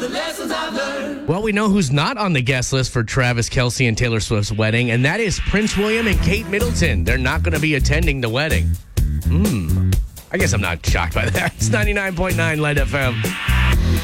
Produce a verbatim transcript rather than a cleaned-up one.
lessons I've learned. Well, we know who's not on the guest list for Travis Kelce and Taylor Swift's wedding, and that is Prince William and Kate Middleton. They're not going to be attending the wedding. Hmm. I guess I'm not shocked by that. It's ninety-nine point nine Light F M.